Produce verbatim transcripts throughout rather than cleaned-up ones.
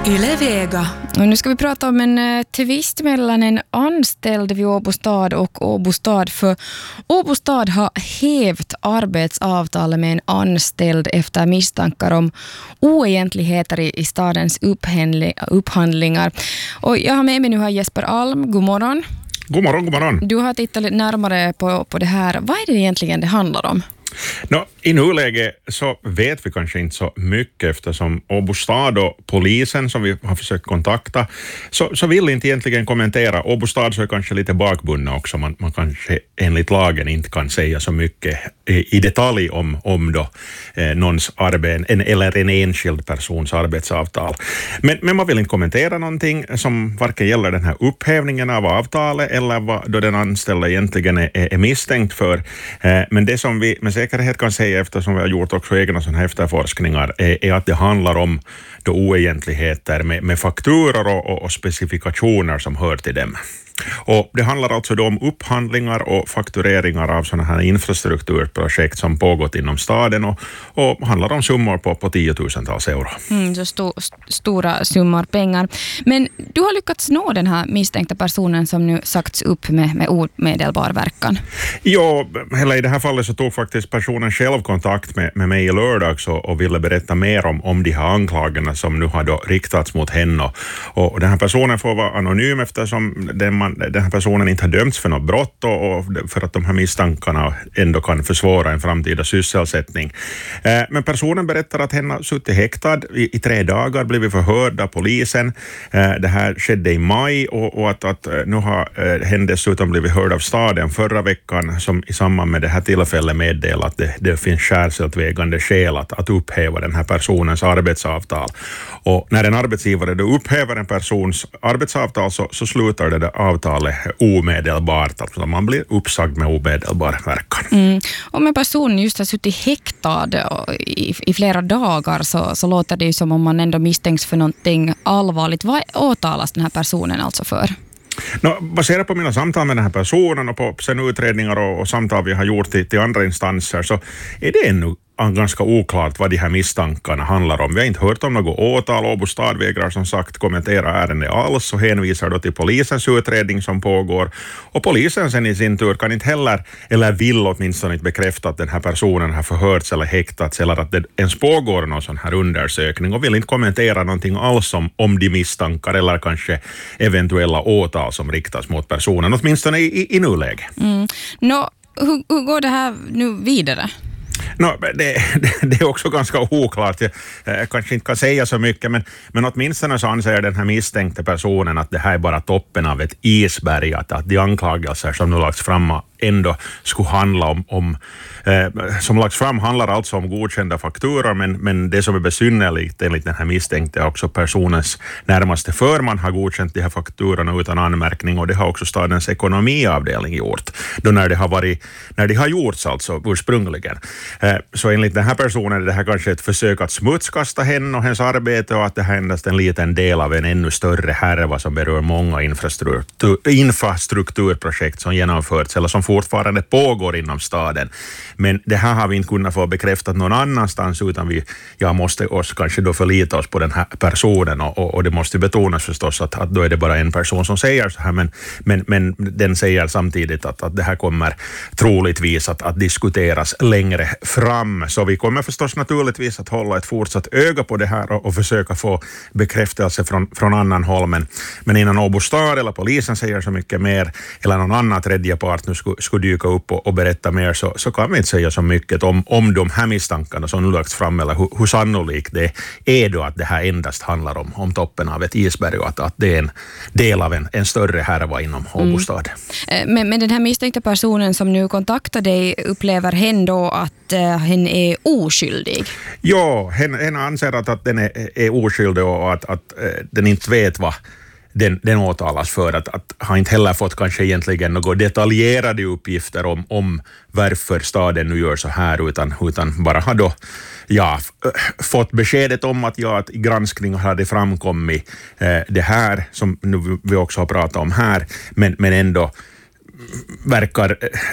Yle Vega. Och nu ska vi prata om en uh, tvist mellan en anställd vid Åbo stad och Åbo stad. För Åbo stad har hävt arbetsavtalet med en anställd efter misstankar om oegentligheter i, i stadens upphandlingar. Och jag har med mig nu här Jesper Alm. God morgon. God morgon, god morgon. Du har tittat lite närmare på, på det här. Vad är det egentligen det handlar om? No, i nuläget så vet vi kanske inte så mycket eftersom Åbo stad och polisen som vi har försökt kontakta så, så vill inte egentligen kommentera. Åbo stad så är kanske lite bakbundna också. Man, man kanske enligt lagen inte kan säga så mycket i, i detalj om, om då, eh, någons arbete en, eller en enskild persons arbetsavtal. Men, men man vill inte kommentera någonting som varken gäller den här upphävningen av avtalet eller vad då den anställda egentligen är, är misstänkt för. Eh, men det som vi med säkerhet kan säga eftersom vi har gjort också egna sådana här efterforskningar är, är att det handlar om då oegentligheter med, med fakturor och, och, och specifikationer som hör till dem. Och det handlar alltså då om upphandlingar och faktureringar av sådana här infrastrukturprojekt som pågått inom staden och, och handlar om summor på, på tiotusentals euro. Mm, så sto, st- stora summor pengar. Men du har lyckats nå den här misstänkta personen som nu sagts upp med, med omedelbar verkan. Ja, hela i det här fallet så tog faktiskt personen själv kontakt med, med mig i lördags och, och ville berätta mer om, om de här anklagelserna som nu har då riktats mot henne. Och, och den här personen får vara anonym eftersom den man den här personen inte har dömts för något brott och, och för att de här misstankarna ändå kan försvåra en framtida sysselsättning. Eh, men personen berättar att henne har suttit häktad i, i tre dagar, blivit förhörd av polisen. Eh, det här skedde i maj och, och att, att nu har eh, hen dessutom blivit hörd av staden förra veckan som i samband med det här tillfället meddelar att det, det finns särskilt vägande skäl att, att upphäva den här personens arbetsavtal. Och när en arbetsgivare då upphäver en persons arbetsavtal så, så slutar det där avtalet omedelbart. Alltså man blir uppsagd med omedelbar verkan. Mm. Om en person just har suttit häktad i, i flera dagar så, så låter det ju som om man ändå misstänks för någonting allvarligt. Vad åtalas den här personen alltså för? No, baserat på mina samtal med den här personen och på sen utredningar och, och samtal vi har gjort till, till andra instanser så är det ännu ganska oklart vad de här misstankarna handlar om. Vi har inte hört om något åtal. Åbo stad vägrar som sagt kommentera ärendet alls och hänvisar då till polisens utredning som pågår. Och polisen sen i sin tur kan inte heller, eller vill åtminstone inte bekräfta att den här personen har förhörts eller häktats eller att det ens pågår någon sån här undersökning och vill inte kommentera någonting alls om, om de misstankar eller kanske eventuella åtal som riktas mot personen, åtminstone i, i, i nuläget. Mm. Nå, hur, hur går det här nu vidare? No, det, det, det är också ganska oklart. Jag, jag kanske inte kan säga så mycket, men, men åtminstone så anser den här misstänkta personen att det här är bara toppen av ett isberg, att, att de anklagelser som nu lagts fram ändå skulle handla om, om eh, som lagts fram handlar alltså om godkända fakturor, men, men det som är besynnerligt enligt den här misstänkta är också personens närmaste förman har godkänt de här fakturorna utan anmärkning och det har också stadens ekonomiavdelning gjort, då när det har varit, när det har gjorts alltså ursprungligen. Eh, så enligt den här personen är det här kanske ett försök att smutskasta henne och hennes arbete och att det här är endast en liten del av en ännu större härva som berör många infrastruktur, infrastrukturprojekt som genomförts eller som fortfarande pågår inom staden. Men det här har vi inte kunnat få bekräftat någon annanstans utan vi ja, måste oss kanske då förlita oss på den här personen och, och, och det måste betonas förstås att, att då är det bara en person som säger så här men, men, men den säger samtidigt att, att det här kommer troligtvis att, att diskuteras längre fram. Så vi kommer förstås naturligtvis att hålla ett fortsatt öga på det här och, och försöka få bekräftelse från, från annan håll. Men, men innan Åbo stad eller polisen säger så mycket mer eller någon annan tredje part nu skulle, skulle dyka upp och, och berätta mer så, så kan vi inte säga så mycket om, om de här misstankarna som nu lagts fram eller hur, hur sannolikt det är då att det här endast handlar om, om toppen av ett isberg och att, att det är en del av en, en större härva inom Åbo stad. Mm. Men, men den här misstänkta personen som nu kontaktar dig upplever hen då att uh, hen är oskyldig? Ja, hen, hen anser att, att den är, är oskyldig och att, att uh, den inte vet vad Den, den åtalas för att, att har inte heller fått kanske egentligen några detaljerade uppgifter om, om varför staden nu gör så här utan, utan bara har då ja, fått beskedet om att, ja, att i granskning har det framkommit eh, det här som nu vi också har pratat om här men, men ändå verkar det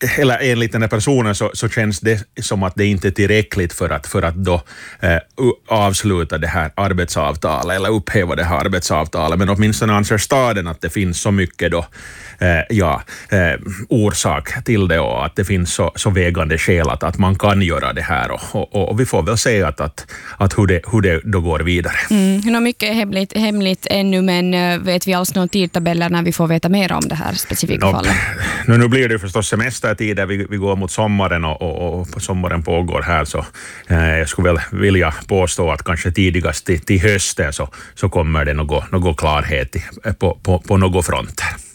eller enligt den här personen så, så känns det som att det inte är tillräckligt för att, för att då eh, avsluta det här arbetsavtalet eller upphäva det här arbetsavtalet, men åtminstone anser staden att det finns så mycket då, eh, ja, eh, orsak till det och att det finns så, så vägande skäl att, att man kan göra det här och, och, och vi får väl se att, att, att hur, det, hur det då går vidare. Mm, hur mycket hemligt, hemligt ännu, men vet vi alls någon tidtabeller när vi får veta mer om det här specifika no, fallet? Nu, nu blir det förstås semestertider, vi, vi går mot sommaren och, och, och sommaren pågår här, så eh, jag skulle väl vilja påstå att kanske tidigast till, till hösten så, så kommer det något, något klarhet på, på, på något fronter.